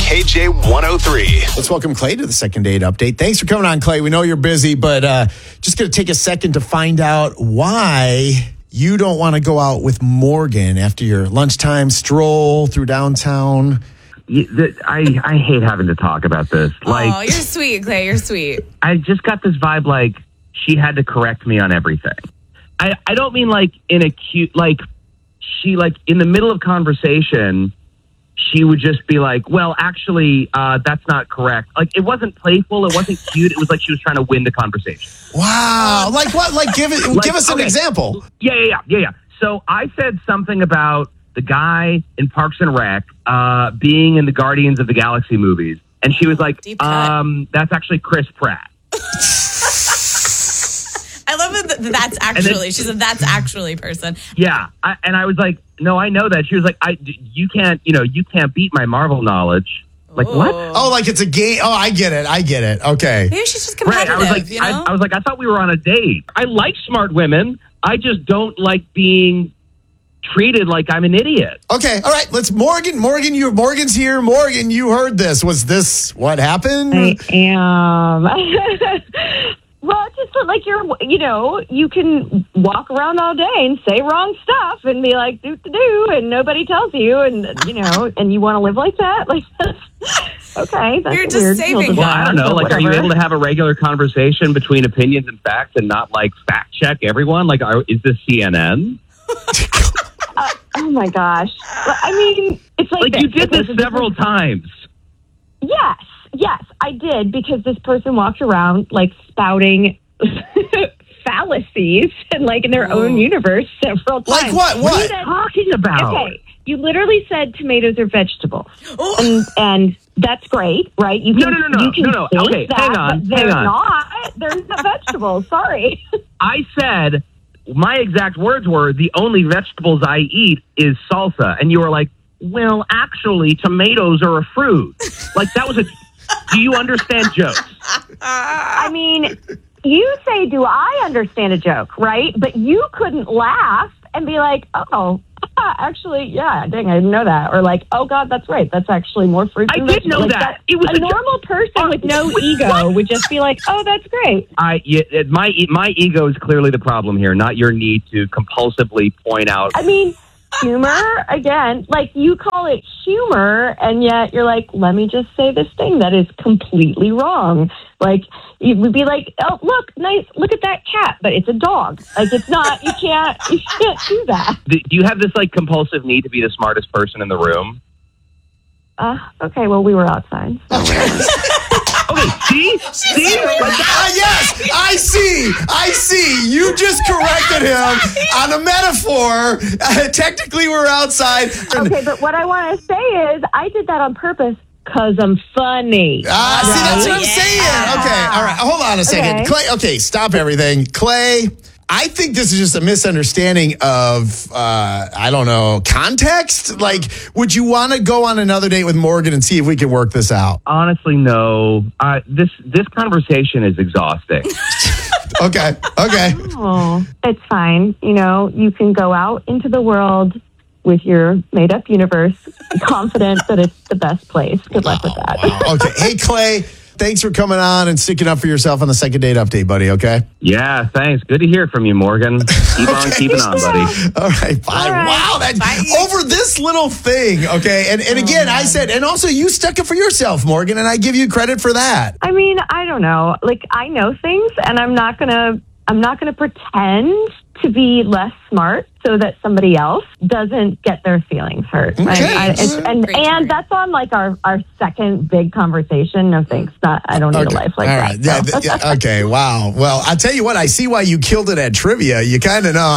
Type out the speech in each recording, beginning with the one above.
KJ 103. Let's welcome Clay to the second date update. Thanks for coming on, Clay. We know you're busy, but just going to take a second to find out why you don't want to go out with Morgan after your lunchtime stroll through downtown. I hate having to talk about this. Oh, you're sweet, Clay. You're sweet. I just got this vibe like she had to correct me on everything. I don't mean like in a cute, like she like in the middle of conversation, she would just be like, well, actually, that's not correct. Like it wasn't playful. It wasn't cute. It was like she was trying to win the conversation. Wow. Like what? Like give us an example. Yeah. So I said something about the guy in Parks and Rec being in the Guardians of the Galaxy movies. And she was like, that's actually Chris Pratt. I love it. That's actually. She said that's actually person. Yeah, and I was like, no, I know that. She was like, you can't beat my Marvel knowledge. Like what? Oh, like it's a game. Oh, I get it. Okay. Maybe she's just competitive. Right. I was like, I thought we were on a date. I like smart women. I just don't like being treated like I'm an idiot. Okay. All right. Let's Morgan's here. Morgan, you heard this. Was this what happened? I am. Well, just like you can walk around all day and say wrong stuff and be like, do, and nobody tells you, and, and you want to live like that? Like, that's okay. That's You're just weird. saving Well, I don't know. Like, are you able to have a regular conversation between opinions and facts and not, like, fact check everyone? Like, is this CNN? Oh, my gosh. I mean, it's like you did this several times. Yes, I did, because this person walked around like spouting fallacies and like in their own universe several times. Like what? What are you talking about? Okay, you literally said tomatoes are vegetables, and that's great, right? You can, no. Think okay, that, hang on. They're not vegetables. Sorry. I said my exact words were the only vegetables I eat is salsa, and you were like, well, actually, tomatoes are a fruit. Like that was a. Do you understand jokes? I mean, you say, do I understand a joke, right? But you couldn't laugh and be like, oh, actually, yeah, dang, I didn't know that. Or like, oh, God, that's right. That's actually more fruit. I did know that. It was a normal person with no ego would just be like, oh, that's great. My ego is clearly the problem here, not your need to compulsively point out. I mean, humor, again, like you call it humor, and yet you're like, let me just say this thing that is completely wrong. Like, you would be like, oh, look, nice, look at that cat, but it's a dog. Like, it's not, you can't do that. Do you have this, like, compulsive need to be the smartest person in the room? Okay, well, we were outside. Okay, see? Yes, I see. You just corrected him on a metaphor. Technically, we're outside. Okay, but what I want to say is I did that on purpose because I'm funny. See, that's what I'm saying. Okay, all right. Hold on a second. Okay. Clay, okay, stop everything. Clay, I think this is just a misunderstanding of, I don't know, context. Like, would you want to go on another date with Morgan and see if we can work this out? Honestly, no. This conversation is exhausting. Okay. Oh, it's fine. You can go out into the world with your made-up universe, confident that it's the best place. Good luck with that. Wow. Okay. Hey, Clay, thanks for coming on and sticking up for yourself on the second date update, buddy, okay? Yeah, thanks. Good to hear from you, Morgan. Keep on keeping on, buddy. All right, bye. All right. Wow, over this little thing, okay? And again, I said, and also you stuck up for yourself, Morgan, and I give you credit for that. I mean, I don't know. Like, I know things, and I'm not gonna pretend to be less smart so that somebody else doesn't get their feelings hurt. Okay. And that's on like our second big conversation. No thanks. I don't need a life like that. So. Yeah, okay, wow. Well, I'll tell you what, I see why you killed it at trivia. You kind of know.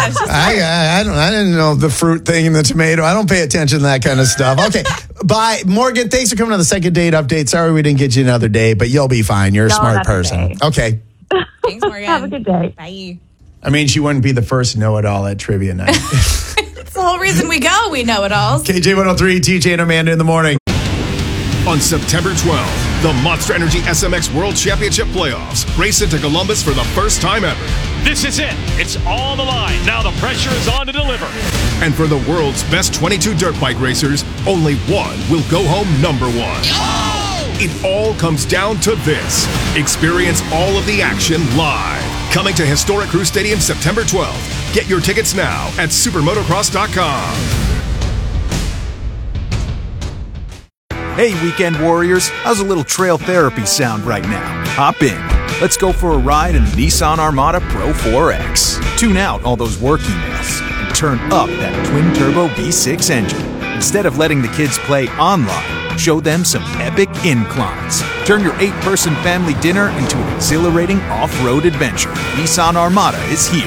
I didn't know the fruit thing and the tomato. I don't pay attention to that kind of stuff. Okay, bye. Morgan, thanks for coming on the second date update. Sorry we didn't get you another day, but you'll be fine. You're a smart person. Okay. Thanks, Morgan. Have a good day. Bye. I mean, she wouldn't be the first know-it-all at trivia night. It's the whole reason we go. We know it all. KJ 103, TJ and Amanda in the morning. On September 12th, the Monster Energy SMX World Championship Playoffs race into Columbus for the first time ever. This is it. It's all on the line. Now the pressure is on to deliver. And for the world's best 22 dirt bike racers, only one will go home number one. It all comes down to this. Experience all of the action live. Coming to Historic Crew Stadium September 12th. Get your tickets now at supermotocross.com. Hey, weekend warriors, how's a little trail therapy sound right now? Hop in. Let's go for a ride in the Nissan Armada Pro 4X. Tune out all those work emails and turn up that twin-turbo V6 engine. Instead of letting the kids play online, show them some epic inclines. Turn your 8-person family dinner into an exhilarating off-road adventure. Nissan Armada is here.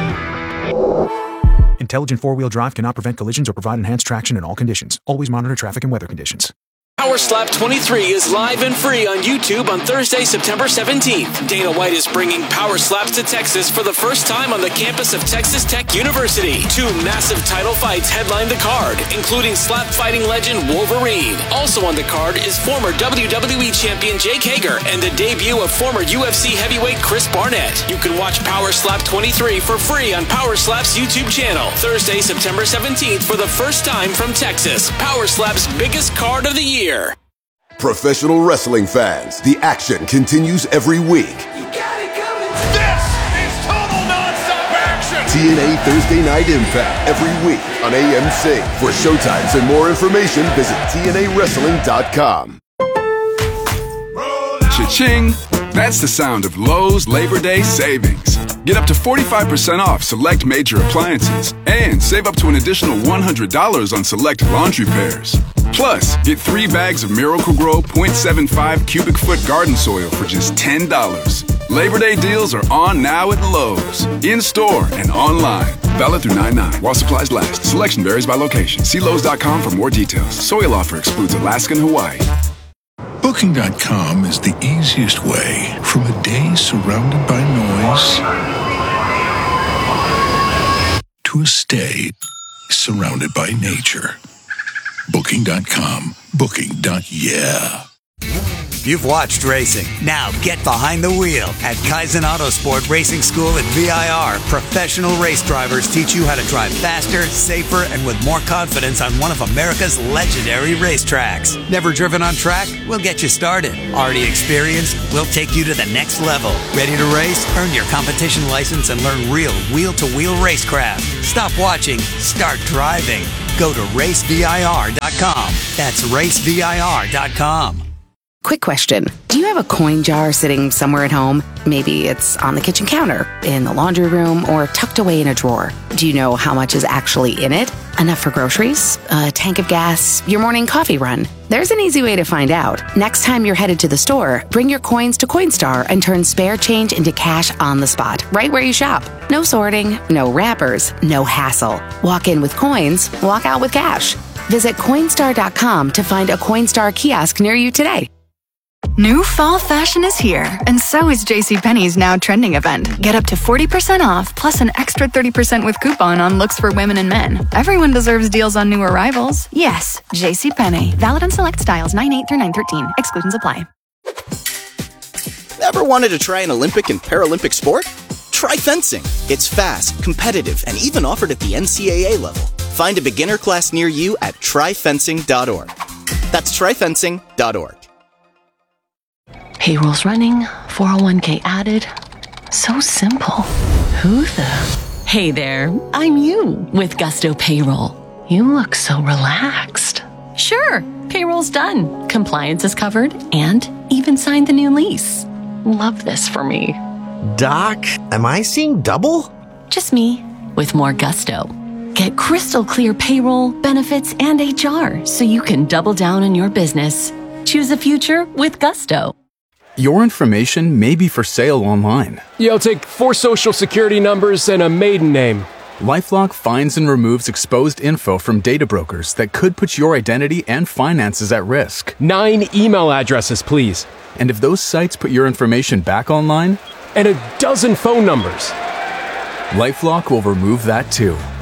Intelligent four-wheel drive cannot prevent collisions or provide enhanced traction in all conditions. Always monitor traffic and weather conditions. Power Slap 23 is live and free on YouTube on Thursday, September 17th. Dana White is bringing Power Slaps to Texas for the first time on the campus of Texas Tech University. 2 massive title fights headline the card, including slap fighting legend Wolverine. Also on the card is former WWE champion Jake Hager and the debut of former UFC heavyweight Chris Barnett. You can watch Power Slap 23 for free on Power Slap's YouTube channel. Thursday, September 17th for the first time from Texas. Power Slap's biggest card of the year. Professional wrestling fans, the action continues every week. This is total nonstop action. TNA Thursday Night Impact every week on AMC. For showtimes and more information, visit TNAWrestling.com. Cha-ching! That's the sound of Lowe's Labor Day savings. Get up to 45% off select major appliances and save up to an additional $100 on select laundry pairs. Plus, get 3 bags of Miracle-Gro 0.75 cubic foot garden soil for just $10. Labor Day deals are on now at Lowe's, in-store and online. Valid through 9/9 while supplies last. Selection varies by location. See Lowe's.com for more details. Soil offer excludes Alaska and Hawaii. Booking.com is the easiest way from a day surrounded by noise to a stay surrounded by nature. Booking.com. Booking.yeah. You've watched racing. Now get behind the wheel at Kaizen Autosport Racing School at VIR. Professional race drivers teach you how to drive faster, safer, and with more confidence on one of America's legendary racetracks. Never driven on track? We'll get you started. Already experienced? We'll take you to the next level. Ready to race? Earn your competition license and learn real wheel-to-wheel racecraft. Stop watching. Start driving. Go to racevir.com. That's racevir.com. Quick question. Do you have a coin jar sitting somewhere at home? Maybe it's on the kitchen counter, in the laundry room, or tucked away in a drawer. Do you know how much is actually in it? Enough for groceries? A tank of gas? Your morning coffee run? There's an easy way to find out. Next time you're headed to the store, bring your coins to Coinstar and turn spare change into cash on the spot, right where you shop. No sorting, no wrappers, no hassle. Walk in with coins, walk out with cash. Visit Coinstar.com to find a Coinstar kiosk near you today. New fall fashion is here, and so is JCPenney's now trending event. Get up to 40% off, plus an extra 30% with coupon on looks for women and men. Everyone deserves deals on new arrivals. Yes, JCPenney. Valid on select styles 9/8 through 9/13. Exclusions apply. Ever wanted to try an Olympic and Paralympic sport? Try fencing. It's fast, competitive, and even offered at the NCAA level. Find a beginner class near you at tryfencing.org. That's tryfencing.org. Payroll's running, 401k added. So simple. Who the? Hey there, I'm you with Gusto Payroll. You look so relaxed. Sure, payroll's done. Compliance is covered and even signed the new lease. Love this for me. Doc, am I seeing double? Just me with more gusto. Get crystal clear payroll, benefits, and HR so you can double down on your business. Choose a future with Gusto. Your information may be for sale online. Yeah, I'll take 4 social security numbers and a maiden name. LifeLock finds and removes exposed info from data brokers that could put your identity and finances at risk. 9 email addresses, please. And if those sites put your information back online? And a dozen phone numbers. LifeLock will remove that too.